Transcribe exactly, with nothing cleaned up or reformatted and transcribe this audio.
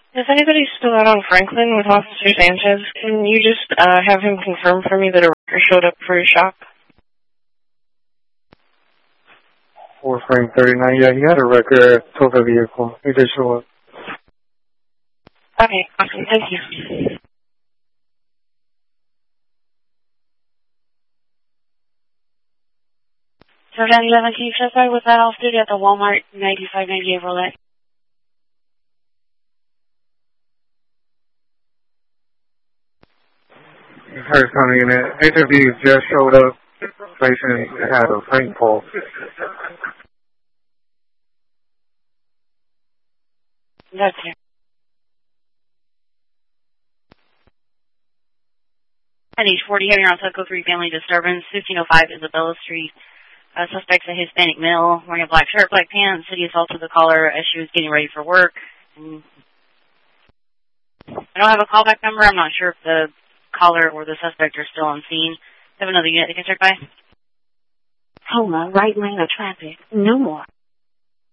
If anybody's still out on Franklin with Officer Sanchez, can you just uh, have him confirm for me that a wrecker showed up for his shop? four Frank thirty-nine, yeah, he had a wrecker tow the vehicle. He did show up. Okay, awesome, thank you. So ten eleven, can you clarify with that officer at the Walmart ninety-five ninety-eight roulette? First time in it. H F D just showed up. Patient had a faint pulse. That's it. At age forty, having on Tucko three family disturbance, fifteen oh five Isabella Street. Uh, suspect's a Hispanic male, wearing a black shirt, black pants, said he assaulted the caller as she was getting ready for work. And I don't have a callback number. I'm not sure if the caller or the suspect are still on scene. I have another unit to get checked by. Homer, right lane of traffic. No more.